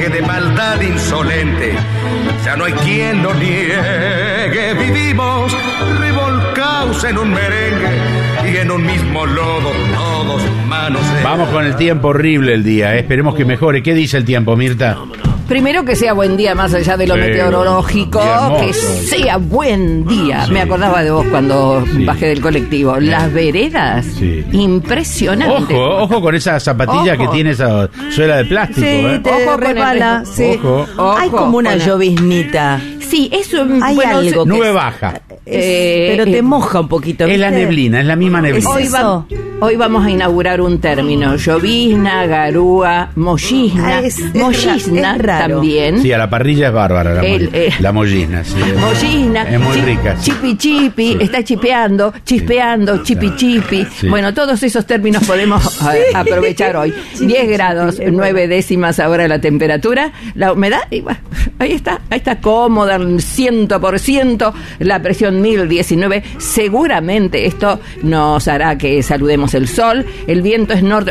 pliegue de maldad insolente. Ya no hay quien lo niegue, vivimos revolcados en un merengue y en un mismo lodo, todos manos en... Vamos con el tiempo, horrible el día, esperemos que mejore. ¿Qué dice el tiempo, Mirta? Primero que sea buen día, más allá de lo meteorológico, que sea buen día. Sí. Me acordaba de vos cuando bajé del colectivo. Las veredas, impresionante. Ojo con esa zapatilla que tiene esa suela de plástico. Sí, te resbala. Sí. Ojo. Hay como una lloviznita. Sí, eso hay algo. Nube baja. Pero te moja un poquito. Es la neblina, es la misma neblina. Hoy vamos a inaugurar un término: llovizna, garúa, mollizna. Mollizna también. Sí, a la parrilla es bárbara la mollizna. Sí, mollizna. Es muy rica. Chipi chipi, está chipeando, chispeando, chipi chipi. Sí. Bueno, todos esos términos podemos aprovechar hoy. 10 grados, 9 décimas ahora la temperatura. La humedad, y bueno, ahí está cómoda, 100%. La presión 1019. Seguramente esto nos hará que saludemos el sol. El viento es norte.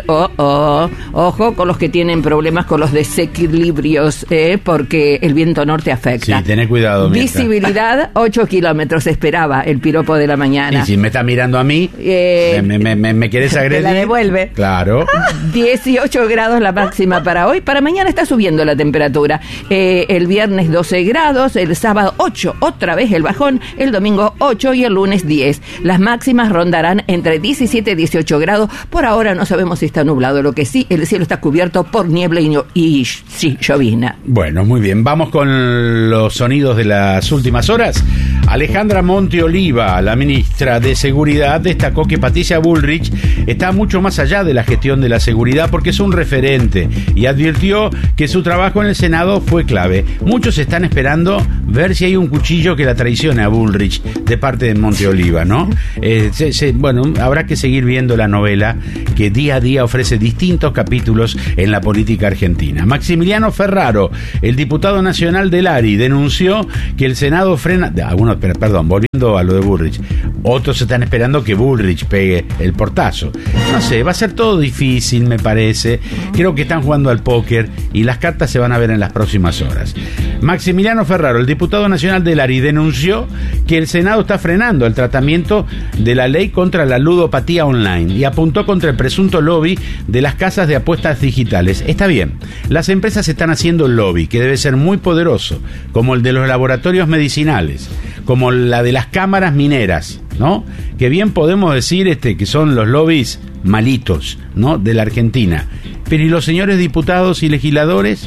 Ojo con los que tienen problemas con los desequilibrios, porque el viento norte afecta. Sí, tené cuidado, Mirta. Visibilidad 8 kilómetros, esperaba el piropo de la mañana. Y si me está mirando a mí, me querés agredir. Te la devuelve. Claro. 18 grados la máxima para hoy. Para mañana está subiendo la temperatura. El viernes 12 grados, el sábado 8, otra vez el bajón, el domingo 8 y el lunes 10. Las máximas rondarán entre 17 y 18 grados. Por ahora no sabemos si está nublado, lo que sí, el cielo está cubierto por niebla y llovizna. Bueno, muy bien, vamos con los sonidos de las últimas horas. Alejandra Monteoliva, la ministra de Seguridad, destacó que Patricia Bullrich está mucho más allá de la gestión de la seguridad porque es un referente y advirtió que su trabajo en el Senado fue clave. Muchos están esperando ver si hay un cuchillo que la traicione a Bullrich de parte de Monteoliva, ¿no? Bueno, habrá que seguir viendo la novela que día a día ofrece distintos capítulos en la política argentina. Maximiliano Ferraro, el diputado nacional del ARI, denunció que el Senado frena... volviendo a lo de Bullrich. Otros están esperando que Bullrich pegue el portazo. No sé, va a ser todo difícil, me parece. Creo que están jugando al póker y las cartas se van a ver en las próximas horas. Maximiliano Ferraro, el diputado nacional del ARI, denunció que el Senado está frenando el tratamiento de la ley contra la ludopatía online y apuntó contra el presunto lobby de las casas de apuestas digitales. Está bien, las empresas están haciendo lobby, que debe ser muy poderoso, como el de los laboratorios medicinales, como la de las cámaras mineras, ¿no? Que bien podemos decir que son los lobbies malitos, ¿no? De la Argentina. Pero ¿y los señores diputados y legisladores?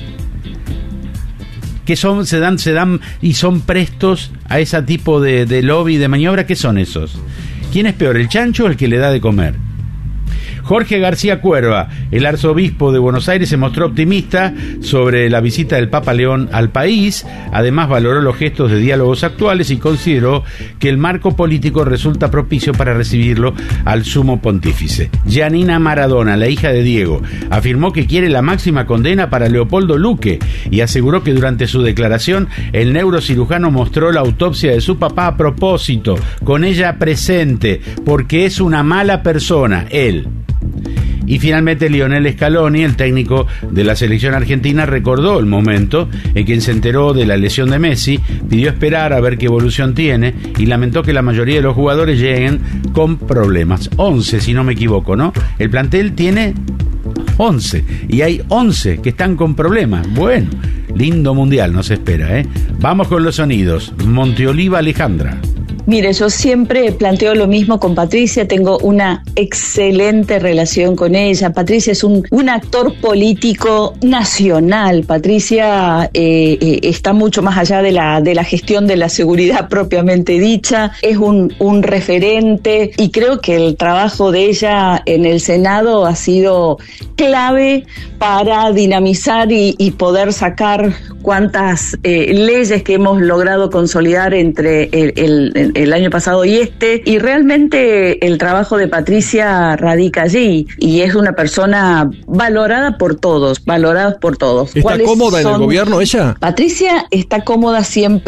Que se dan y son prestos a ese tipo de lobby, de maniobra. ¿Qué son esos? ¿Quién es peor, el chancho o el que le da de comer? Jorge García Cuerva, el arzobispo de Buenos Aires, se mostró optimista sobre la visita del Papa León al país. Además, valoró los gestos de diálogos actuales y consideró que el marco político resulta propicio para recibirlo al sumo pontífice. Giannina Maradona, la hija de Diego, afirmó que quiere la máxima condena para Leopoldo Luque y aseguró que durante su declaración el neurocirujano mostró la autopsia de su papá a propósito, con ella presente, porque es una mala persona, él. Y finalmente Lionel Scaloni, el técnico de la selección argentina, recordó el momento en que se enteró de la lesión de Messi, pidió esperar a ver qué evolución tiene y lamentó que la mayoría de los jugadores lleguen con problemas. 11, si no me equivoco, ¿no? El plantel tiene 11 y hay 11 que están con problemas. Bueno, lindo mundial nos espera, ¿eh? Vamos con los sonidos. Monteoliva, Alejandra. Mire, yo siempre planteo lo mismo con Patricia, tengo una excelente relación con ella. Patricia es un actor político nacional. Patricia está mucho más allá de la gestión de la seguridad propiamente dicha, es un referente y creo que el trabajo de ella en el Senado ha sido clave para dinamizar y poder sacar cuantas leyes que hemos logrado consolidar entre el año pasado y realmente el trabajo de Patricia radica allí y es una persona valorada por todos. ¿Está cómoda en el gobierno ella? Patricia está cómoda siempre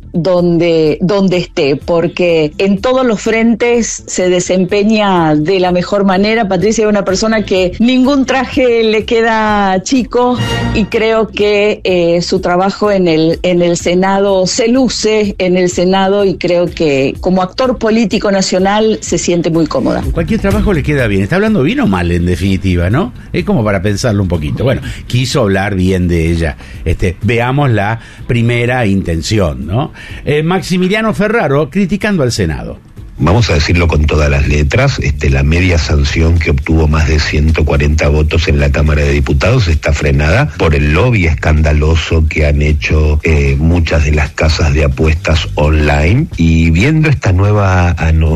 donde esté, porque en todos los frentes se desempeña de la mejor manera. Patricia es una persona que ningún traje le queda chico y creo que su trabajo en el Senado se luce en el Senado, y creo que como actor político nacional se siente muy cómoda. Cualquier trabajo le queda bien. ¿Está hablando bien o mal, en definitiva, no? Es como para pensarlo un poquito. Bueno, quiso hablar bien de ella. Veamos la primera intención, ¿no? Maximiliano Ferraro criticando al Senado. Vamos a decirlo con todas las letras, la media sanción que obtuvo más de 140 votos en la Cámara de Diputados está frenada por el lobby escandaloso que han hecho muchas de las casas de apuestas online. Y viendo esta nueva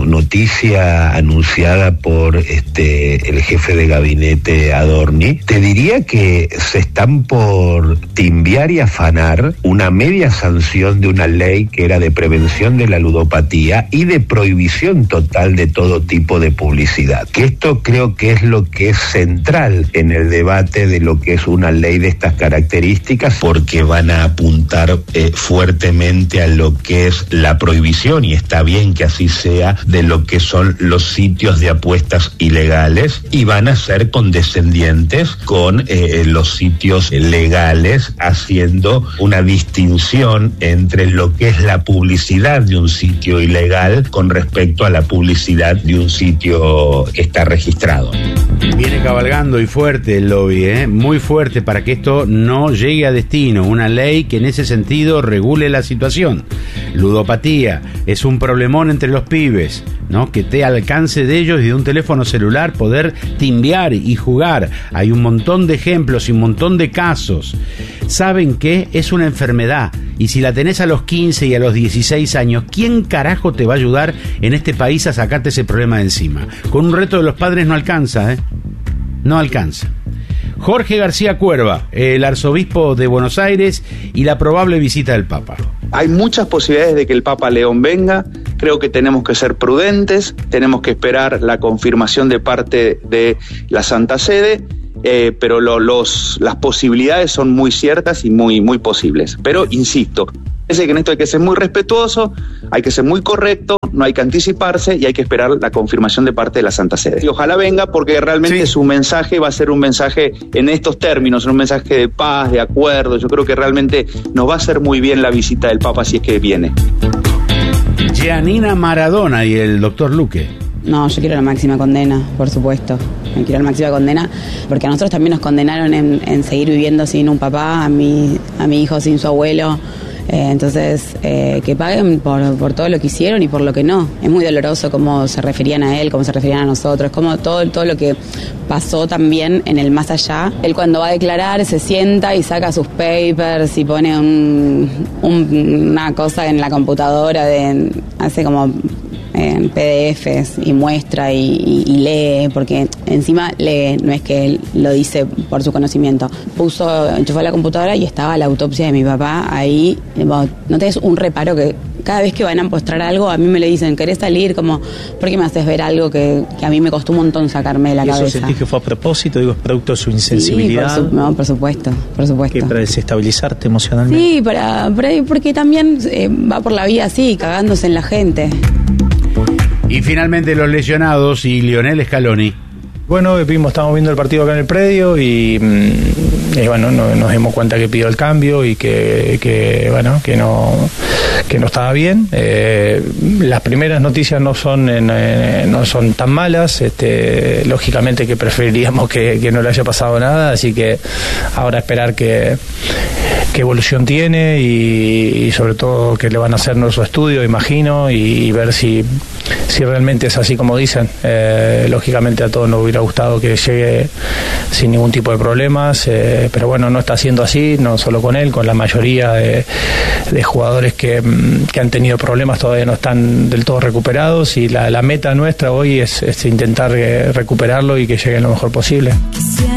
noticia anunciada por el jefe de gabinete Adorni, te diría que se están por timbiar y afanar una media sanción de una ley que era de prevención de la ludopatía y de prohibición total de todo tipo de publicidad. Que esto creo que es lo que es central en el debate de lo que es una ley de estas características, porque van a apuntar fuertemente a lo que es la prohibición, y está bien que así sea, de lo que son los sitios de apuestas ilegales, y van a ser condescendientes con los sitios legales, haciendo una distinción entre lo que es la publicidad de un sitio ilegal con respecto a la publicidad de un sitio que está registrado. Viene cabalgando y fuerte el lobby, muy fuerte, para que esto no llegue a destino. Una ley que en ese sentido regule la situación. Ludopatía es un problemón entre los pibes, ¿no? Que te alcance de ellos y de un teléfono celular poder timbiar y jugar. Hay un montón de ejemplos y un montón de casos. Saben que es una enfermedad, y si la tenés a los 15 y a los 16 años, ¿quién carajo te va a ayudar en este país a sacarte ese problema de encima? Con un reto de los padres no alcanza, no alcanza. Jorge García Cuerva, el arzobispo de Buenos Aires, y la probable visita del Papa. Hay muchas posibilidades de que el Papa León venga. Creo que tenemos que ser prudentes, tenemos que esperar la confirmación de parte de la Santa Sede, pero las posibilidades son muy ciertas y muy, muy posibles. Pero insisto, parece que en esto hay que ser muy respetuoso, hay que ser muy correcto, no hay que anticiparse y hay que esperar la confirmación de parte de la Santa Sede. Y ojalá venga, porque realmente su mensaje va a ser un mensaje en estos términos, un mensaje de paz, de acuerdo. Yo creo que realmente nos va a hacer muy bien la visita del Papa si es que viene. Giannina Maradona y el doctor Luque. No, yo quiero la máxima condena, por supuesto. Me quiero la máxima condena, porque a nosotros también nos condenaron en seguir viviendo sin un papá, a mi hijo sin su abuelo. Entonces, que paguen por todo lo que hicieron y por lo que no. Es muy doloroso cómo se referían a él, cómo se referían a nosotros, como todo lo que pasó también en el más allá. Él, cuando va a declarar, se sienta y saca sus papers y pone una cosa en la computadora, hace como en PDFs y muestra y lee, porque encima lee, no es que él lo dice por su conocimiento. Enchufó la computadora y estaba la autopsia de mi papá ahí. No tenés un reparo que cada vez que van a mostrar algo, a mí me le dicen, ¿querés salir? Como, ¿por qué me haces ver algo que a mí me costó un montón sacarme de la cabeza? ¿Eso sentís que fue a propósito? Digo, ¿es producto de su insensibilidad? Sí, por supuesto. ¿Que para desestabilizarte emocionalmente? Sí, porque también va por la vida así, cagándose en la gente. Y finalmente los lesionados y Lionel Scaloni. Bueno, estamos viendo el partido acá en el predio y bueno, nos dimos cuenta que pidió el cambio y que no estaba bien. Las primeras noticias no son tan malas. Lógicamente que preferiríamos que no le haya pasado nada, así que ahora esperar qué evolución tiene y sobre todo que le van a hacer nuestro estudio, imagino, y ver si realmente es así como dicen. Lógicamente a todos nos hubiera gustado que llegue sin ningún tipo de problemas, pero bueno, no está siendo así, no solo con él, con la mayoría de jugadores que han tenido problemas todavía no están del todo recuperados, y la meta nuestra hoy es intentar recuperarlo y que llegue lo mejor posible.